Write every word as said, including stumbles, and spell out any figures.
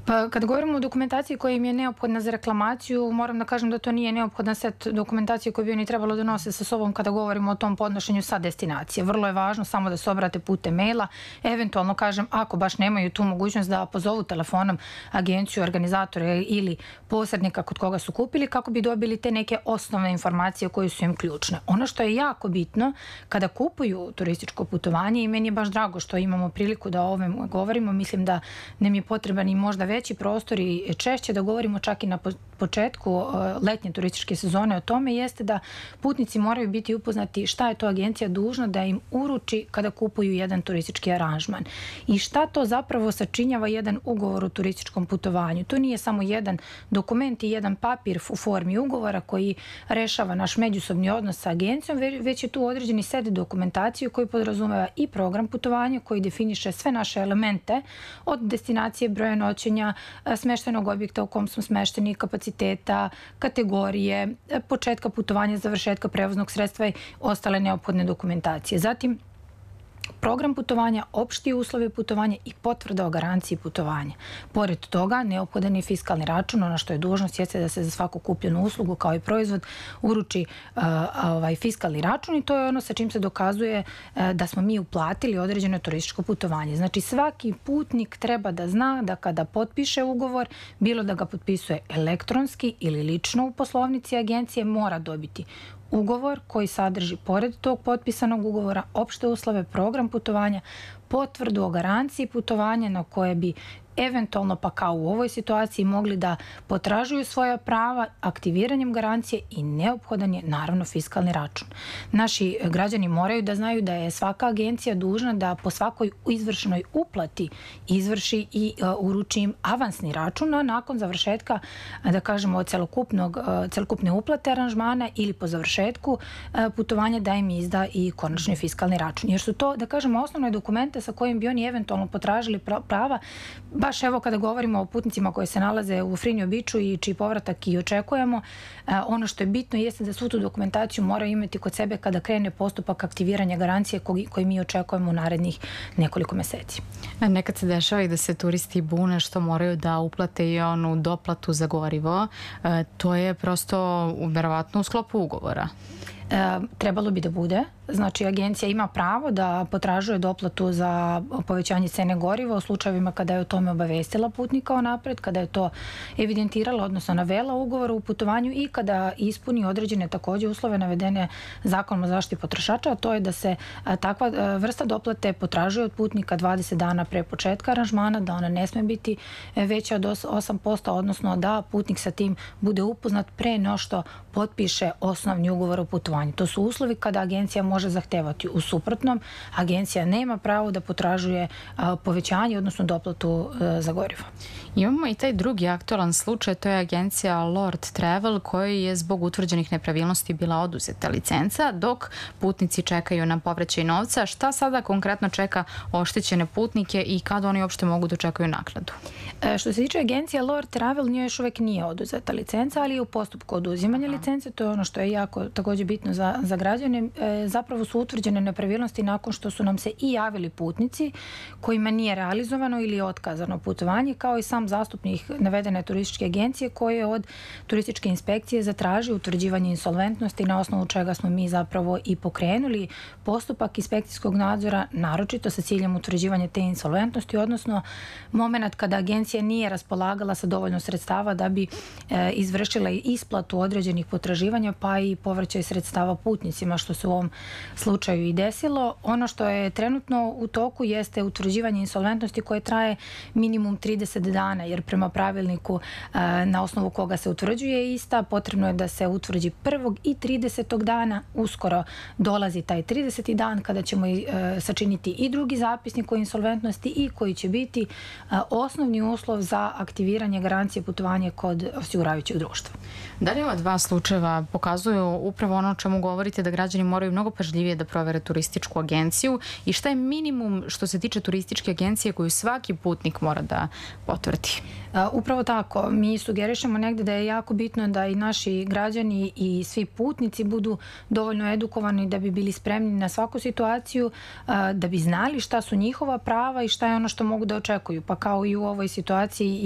Pa kada govorimo o dokumentaciji koja im je neophodna za reklamaciju, moram da kažem da to nije neophodan set dokumentacije koju bi oni trebalo da nose sa sobom kada govorimo o tom podnošenju sa destinacije. Vrlo je važno samo da se obrate putem maila, eventualno kažem ako baš nemaju tu mogućnost da pozovu telefonom agenciju, organizatore ili posrednika kod koga su kupili kako bi dobili te neke osnovne informacije koje su im ključne. Ono što je jako bitno kada kupuju turističko putovanje i meni je baš drago što imamo priliku da o ovome govorimo, mislim da nam je potreban i možda veći prostor i češće da govorimo čak i na početku letnje turističke sezone o tome, jeste da putnici moraju biti upoznati šta je to agencija dužna da im uruči kada kupuju jedan turistički aranžman i šta to zapravo sačinjava jedan ugovor o turističkom putovanju. To nije samo jedan dokument i jedan papir u formi ugovora koji rešava naš međusobni odnos sa agencijom, već je tu određeni set dokumentacije koji podrazumeva i program putovanja koji definiše sve naše elemente od destinacije, broja noćenja, smeštenog objekta u kom smo smešteni, kapaciteta, kategorije, početka putovanja, završetka prevoznog sredstva i ostale neophodne dokumentacije. Zatim, program putovanja, opšti uslovi putovanja i potvrda o garanciji putovanja. Pored toga, neophodan je fiskalni račun, ono što je dužnost jeste da se za svaku kupljenu uslugu kao i proizvod uruči uh, ovaj fiskalni račun i to je ono sa čim se dokazuje uh, da smo mi uplatili određeno turističko putovanje. Znači svaki putnik treba da zna da kada potpiše ugovor, bilo da ga potpisuje elektronski ili lično u poslovnici agencije, mora dobiti ugovor koji sadrži, pored tog potpisanog ugovora, opšte uslove, program putovanja, potvrdu o garanciji putovanja na koje bi eventualno, pa kao u ovoj situaciji, mogli da potražuju svoja prava aktiviranjem garancije i neophodan je naravno fiskalni račun. Naši građani moraju da znaju da je svaka agencija dužna da po svakoj izvršenoj uplati izvrši i uh, uruči im avansni račun, a nakon završetka, da kažemo, celokupnog, uh, celokupne uplate aranžmana ili po završetku uh, putovanja da im izda i konačni fiskalni račun. Jer su to, da kažemo, osnovne dokumente sa kojim bi oni eventualno potražili prava. Baš evo kada govorimo o putnicima koji se nalaze u Frinjo Biču i čiji povratak i očekujemo, ono što je bitno jeste da svu tu dokumentaciju moraju imati kod sebe kada krene postupak aktiviranja garancije koji, koji mi očekujemo u narednih nekoliko meseci. Nekad se dešava i da se turisti bune što moraju da uplate i onu doplatu za gorivo. E, to je prosto verovatno u sklopu ugovora. E, trebalo bi da bude. Znači, agencija ima pravo da potražuje doplatu za povećanje cene goriva u slučajevima kada je o tome obavestila putnika onapred, kada je to evidentirala, odnosno navela ugovor u putovanju i kada ispuni određene takođe uslove navedene Zakonom o zaštiti potrošača, a to je da se takva vrsta doplate potražuje od putnika dvadeset dana pre početka aranžmana, da ona ne sme biti veća od osam posto, odnosno da putnik sa tim bude upoznat pre no što potpiše osnovni ugovor o putovanju. To su uslovi kada agencija može zahtevati. U suprotnom, agencija nema pravo da potražuje a, povećanje, odnosno doplatu a, za gorivo. Imamo i taj drugi aktualan slučaj, to je agencija Lord Travel koji je zbog utvrđenih nepravilnosti bila oduzeta licenca dok putnici čekaju na povraćaj novca. Šta sada konkretno čeka oštećene putnike i kada oni uopšte mogu da očekuju naknadu? E, što se tiče agencije Lord Travel, njoj još uvek nije oduzeta licenca, ali je u postupku oduzimanja licence. To je ono što je jako takođe bitno za, za građane. E, zapravo su utvrđene nepravilnosti nakon što su nam se i javili putnici kojima nije realizovano ili otkazano putovanje, kao i sam zastupnik navedene turističke agencije koji je od turističke inspekcije zatražio utvrđivanje insolventnosti na osnovu čega smo mi zapravo i pokrenuli postupak inspekcijskog nadzora, naročito sa ciljem utvrđivanja te insolventnosti, odnosno moment kada agencija nije raspolagala sa dovoljno sredstava da bi e, izvršila isplatu određenih potraživanja pa i povraćaj sredstava putnicima, što se u ovom slučaju i desilo. Ono što je trenutno u toku jeste utvrđivanje insolventnosti koje traje minimum trideset dana, jer prema pravilniku na osnovu koga se utvrđuje ista, potrebno je da se utvrđi prvog i tridesetog dana. Uskoro dolazi taj trideseti dan kada ćemo sačiniti i drugi zapisnik o insolventnosti i koji će biti osnovni uslov za aktiviranje garancije putovanja kod osiguravajućeg društva. Da li ova dva slučajeva pokazuju upravo ono o čemu govorite, da građani moraju mnogo pažljivije da provere turističku agenciju i šta je minimum što se tiče turističke agencije koju svaki putnik mora da potvrdi? Upravo tako. Mi sugerišemo negde da je jako bitno da i naši građani i svi putnici budu dovoljno edukovani da bi bili spremni na svaku situaciju, da bi znali šta su njihova prava i šta je ono što mogu da očekuju. Pa kao i u ovoj situaciji